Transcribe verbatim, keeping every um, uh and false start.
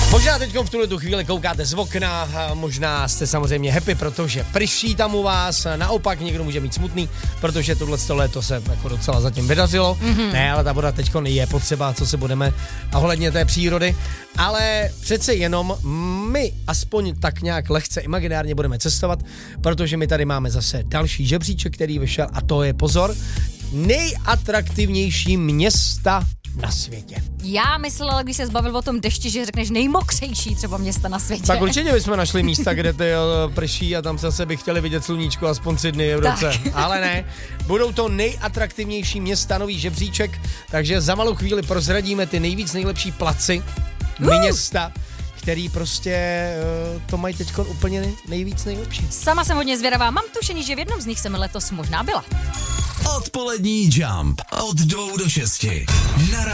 Možná teď v tuhle tu chvíli koukáte z okna, možná jste samozřejmě happy, protože prší tam u vás, naopak někdo může mít smutný, protože tohle léto se jako docela zatím vydařilo. Mm-hmm. Ne, ale ta voda teď je potřeba, co se budeme a ohledně té přírody, ale přece jenom my aspoň tak nějak lehce imaginárně budeme cestovat, protože my tady máme zase další žebříček, který vyšel a to je, pozor, nejatraktivnější města na světě. Já myslela, když se zbavil o tom dešti, že řekneš nejmokřejší třeba města na světě. Tak určitě bychom našli místa, kde ty prší a tam zase by chtěli vidět sluníčko aspoň tři dny v roce. Ale ne, budou to nejatraktivnější města, nový žebříček, takže za malou chvíli prozradíme ty nejvíc nejlepší placi, uh. města, který prostě uh, to mají teď úplně nejvíc nejlepší. Sama jsem hodně zvědavá, mám tušení, že v jednom z nich jsem letos možná byla. Odpolední Jump od dvou do šesti. Na